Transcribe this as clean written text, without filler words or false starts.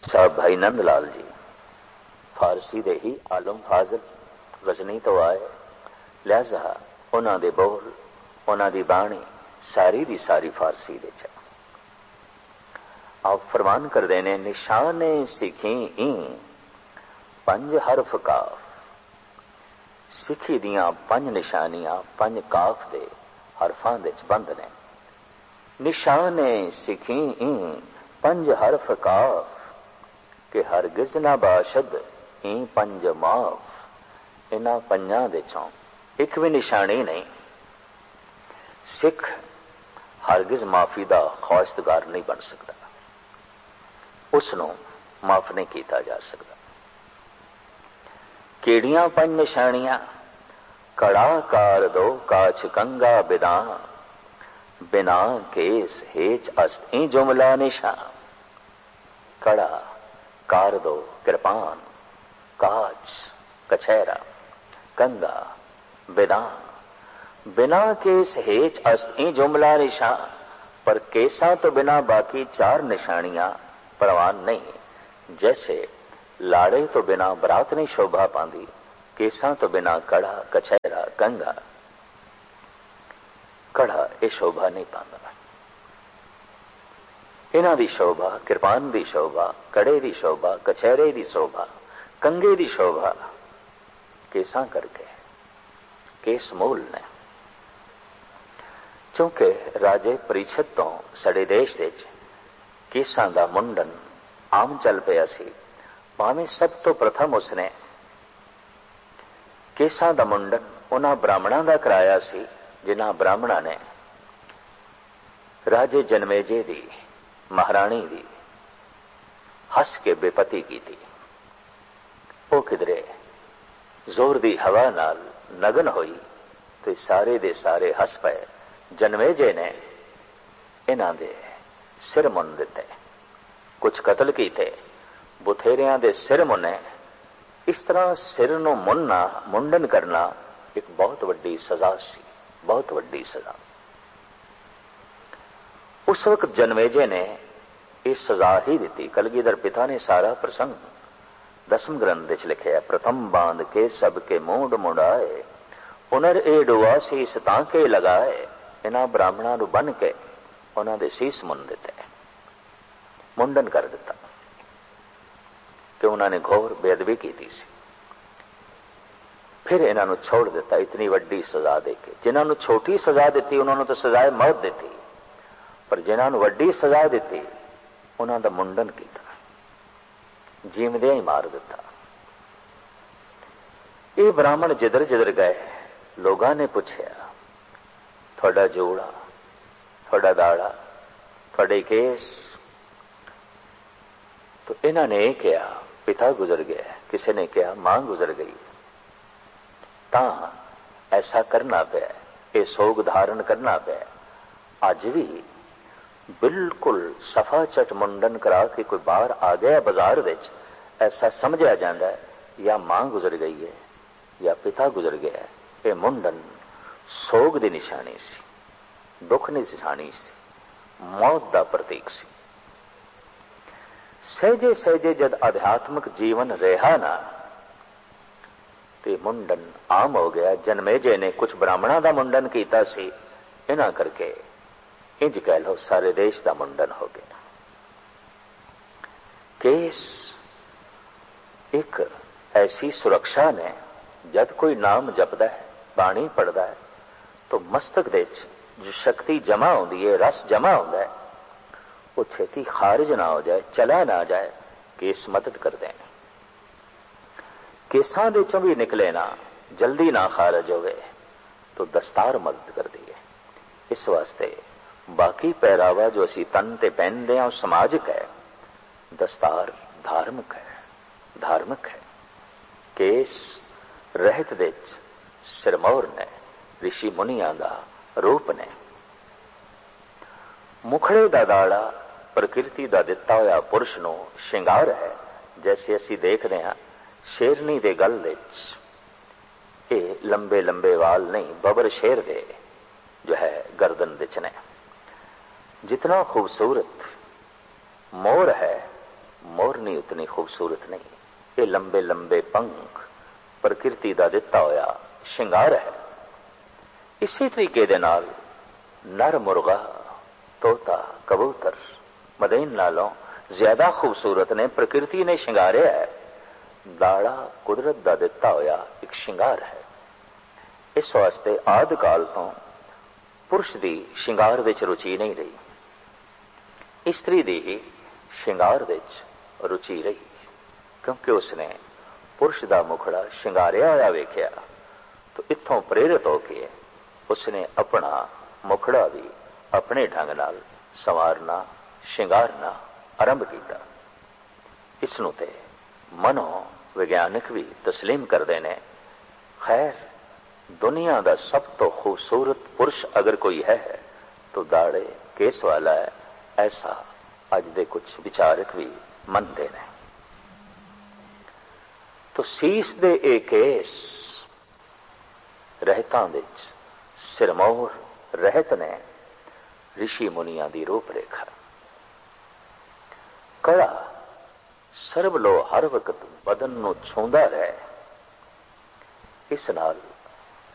साहब भाई नंद लाल जी फारसी दे ही आलम फाजिल गजनी तो आए, लिहाजा उन्हां दे बोल उन्हां दी बाणी सारी दी सारी फारसी दे च। आप फरमान करते ने निशाने सिखी ई पंज हरफ काफ, सिखी दियां पंज निशानियां पंज काफ दे हरफां दे च बंद ने। निशाने सिखी ई पंज हरफ काफ के हरगिज ना बाशद ई पंज माफ। इन्हां पंजां दे चों एक भी निशानी नहीं। सिख हरगिज माफी दा ख्वाहिशगार नहीं बन सकता, उसनों माफ नहीं किया जा सकता। केड़ियां पंज निशानियां? कड़ा कार दो काछ कंगा बिदा, बिना केस हेच अस्त ई जुमला निशा। कड़ा कार दो कृपान, काच कछैरा, कंगा बिदा, बिना केस हेच अस्त ई जुमला निशा। पर केसा तो बिना बाकी चार निशानियां परवान नहीं। जैसे लाड़े तो बिना बरात नहीं शोभा पांदी, केसा तो बिना कड़ा कछैरा कंगा। कड़ा ये शोभा नहीं पांदा। इन्हां दी शोभा, कृपान दी शोभा, कड़े दी शोभा, कछैरे दी शोभा, कंगे दी शोभा केसा करके केस मूल ने। क्योंकि राजे परीक्षित तो साडे देश दे केसां दा मुंडन आम चल पिया सी। भावें सब तो प्रथम उसने केसां दा मुंडन उन्हां ब्राह्मणां दा कराया सी जिन्हां ब्राह्मणां ने राजे जनमेजे दी महाराणी दी हस के बेपती की थी। वो किधरे जोर दी हवा नाल नगन होई तो सारे दे सारे हस पे। जनमेजे ने इन्हां दे सिर मुन दिते, कुछ कतल कीते, बुथेरियां दे सिर मुने। इस तरह सिर नूं मुनना, मुंडन करना एक बहुत वड्डी सजा सी, बहुत वड्डी सजा। उस वक्त जनमेजे ने इस सजा ही दी। कलगीधर पिता ने सारा प्रसंग 10वें ग्रंथ विच लिखिया। प्रथम बांध के सबके मूंड मुंडाए, पुनर ए डुआ सीस तांके लगाए। इन्हां ब्राह्मणां नूं बन के उन्हां दे सीस मुन दिते, मुंडन कर दिता कि उन्होंने घोर बेअदबी की थी। फिर इन्हों छोड़ दिता इतनी वड्डी सजा देके। जिन्होंने छोटी सजा दी उन्होंने तो सजाए मौत दी, पर जिन्होंने वड्डी सजा दी उन्हों का मुंडन किया, जीवदिया ही मार दिता। ये ब्राह्मण जिधर जिधर गए लोगों ने पूछया, थोड़ा जोड़ा, थोड़ा दाड़ा, थोड़े केस? तो इन्होंने कहा पिता गुजर गया, किसी ने कहा मां गुजर गई। ता ऐसा करना पे, ये सोग धारण करना पे। अज भी बिल्कुल सफा चट मुंडन करा के कोई बाहर आ गया बाजार विच, ऐसा समझा जाता है या मां गुजर गई है या पिता गुजर गया है। ये मुंडन सोग की निशानी सी, दुख की निशानी सी, मौत का प्रतीक सी। सहजे सहजे जद आध्यात्मिक जीवन रहा ना ते मुंडन आम हो गया। जनमेजे ने कुछ ब्राह्मणों का मुंडन किया सी, इन्हां करके इंज कह लो सारे देश का मुंडन हो गया। केस एक ऐसी सुरक्षा ने, जब कोई नाम जपदा है, बाणी पढ़ता है, तो मस्तक दे जो शक्ति जमा होती है, रस जमा होता है, वो छेती खारिज ना हो जाए, चला ना जाए। केस मदद कर दें। केसां दे चों भी निकले ना, जल्दी ना खारिज होवे तो दस्तार मदद कर दी है। इस वास्ते बाकी पहरावा जो असी तन ते पहनते हैं समाजिक है, दस्तार धार्मिक है, धार्मिक है। केस रहत दे सिरमौर ने, ऋषि मुनियां दा रूप ने। मुखड़े दा दाड़ा प्रकृति दा दिता होया पुरुष नूं श्रृंगार है। जैसे असी देखते हैं शेरनी दे गल विच ये लंबे लंबे वाल नहीं, बबर शेर दे जो है गर्दन विच ने। जितना खूबसूरत मोर है मोरनी उतनी खूबसूरत नहीं। ये लंबे लंबे पंख प्रकृति का दिता होया शिंगार है। इसी तरीके दे नाल नर मुर्गा, तोता, कबूतर मदीन नालों ज्यादा खूबसूरत ने, प्रकृति ने शिंगारिया है। दाड़ा कुदरत का दिता होया एक शिंगार है। इस वास्ते आदि काल तो पुरुष की शिंगार विच रुचि नहीं रही, स्त्री की ही शिंगार विच रुचि रही, क्योंकि उसने पुरुष का मुखड़ा शिंगारिया होया वेख्या। तो इत्थों प्रेरित होकर उसने अपना मुखड़ा भी अपने ढंग नाल संवारना, शिंगारना आरंभ किया। इसनूं ते मनो विज्ञानिक भी तस्लीम करते हैं। खैर, दुनिया का सब तो खूबसूरत पुरुष अगर कोई है तो दाड़े केस वाला है, ऐसा अज दे कुछ विचारक भी मनते हैं। तो सीस दे ए केस रहतां विच सिरमौर रहत ने ऋषि मुनिया की रूपरेखा। कड़ा सर्व लो हर वक्त बदन नूं छूंदा रहे, इस नाल